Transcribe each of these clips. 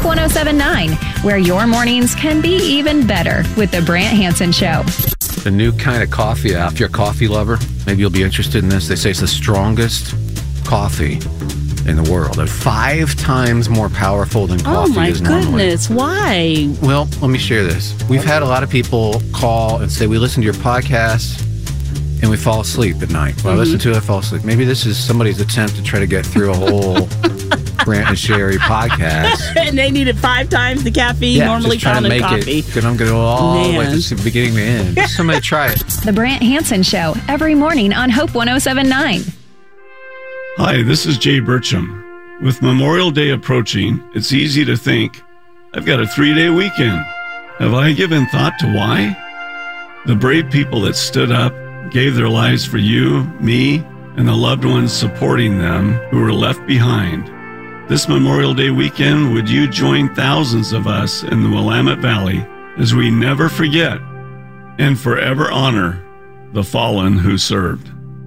Hope 1079, where your mornings can be even better with The Brant Hansen Show. A new kind of coffee app. If you're a coffee lover, maybe you'll be interested in this. They say it's the strongest coffee in the world. They're 5 times more powerful than coffee is normally. Oh, my goodness. Why? Well, let me share this. We've had a lot of people call and say, we listen to your podcast and we fall asleep at night. Well, I listen to it, I fall asleep. Maybe this is somebody's attempt to try to get through a whole Brant and Sherry podcast. And they needed 5 times the caffeine normally found in coffee. Because I'm going to go all the way to the beginning to end. Somebody try it. The Brant Hansen Show, every morning on Hope 1079. Hi, this is Jay Burcham. With Memorial Day approaching, it's easy to think, I've got a 3-day weekend. Have I given thought to why? The brave people that stood up, gave their lives for you, me, and the loved ones supporting them who were left behind. This Memorial Day weekend, would you join thousands of us in the Willamette Valley as we never forget and forever honor the fallen who served?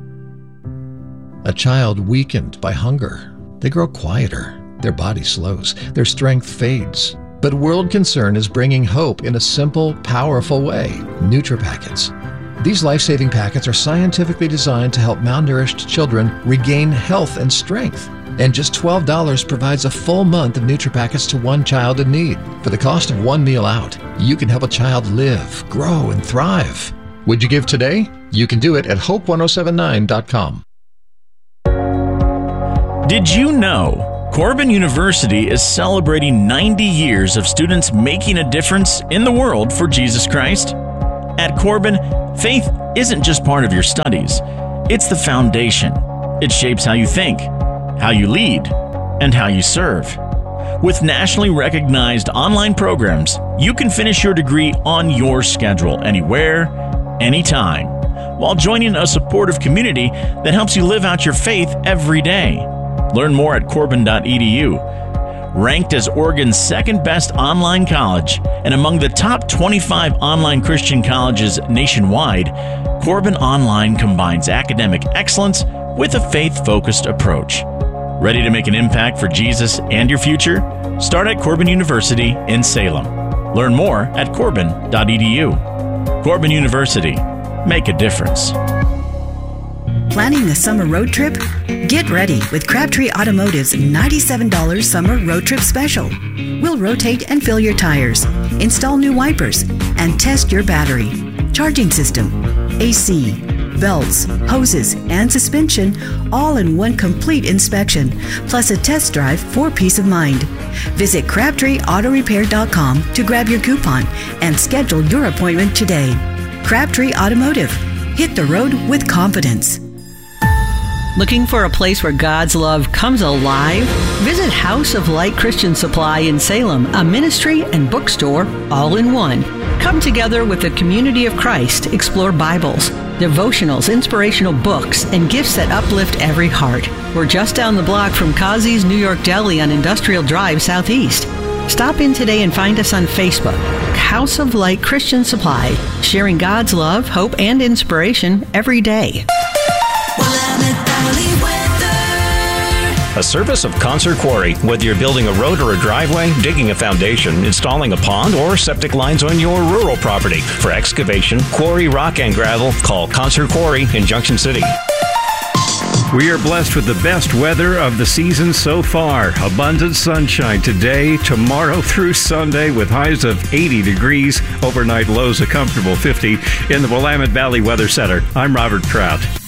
A child weakened by hunger. They grow quieter. Their body slows. Their strength fades. But World Concern is bringing hope in a simple, powerful way. NutriPackets. These life-saving packets are scientifically designed to help malnourished children regain health and strength. And just $12 provides a full month of NutriPackets to one child in need. For the cost of one meal out, you can help a child live, grow, and thrive. Would you give today? You can do it at hope1079.com. Did you know Corbin University is celebrating 90 years of students making a difference in the world for Jesus Christ? At Corbin, faith isn't just part of your studies. It's the foundation. It shapes how you think, how you lead, and how you serve. With nationally recognized online programs, you can finish your degree on your schedule, anywhere, anytime, while joining a supportive community that helps you live out your faith every day. Learn more at corbin.edu. Ranked as Oregon's second best online college and among the top 25 online Christian colleges nationwide, Corbin Online combines academic excellence with a faith-focused approach. Ready to make an impact for Jesus and your future? Start at Corbin University in Salem. Learn more at corbin.edu. Corbin University. Make a difference. Planning a summer road trip? Get ready with Crabtree Automotive's $97 summer road trip special. We'll rotate and fill your tires, install new wipers, and test your battery, charging system, AC, belts, hoses, and suspension, all in one complete inspection, plus a test drive for peace of mind. Visit CrabtreeAutoRepair.com to grab your coupon and schedule your appointment today. Crabtree Automotive. Hit the road with confidence. Looking for a place where God's love comes alive? Visit House of Light Christian Supply in Salem, a ministry and bookstore all in one. Come together with the community of Christ, explore Bibles, devotionals, inspirational books, and gifts that uplift every heart. We're just down the block from Kazi's New York Deli on Industrial Drive Southeast. Stop in today and find us on Facebook. House of Light Christian Supply, sharing God's love, hope, and inspiration every day. A service of Concert Quarry. Whether you're building a road or a driveway, digging a foundation, installing a pond, or septic lines on your rural property. For excavation, quarry, rock, and gravel, call Concert Quarry in Junction City. We are blessed with the best weather of the season so far. Abundant sunshine today, tomorrow through Sunday with highs of 80 degrees. Overnight lows a comfortable 50 in the Willamette Valley Weather Center. I'm Robert Kraut.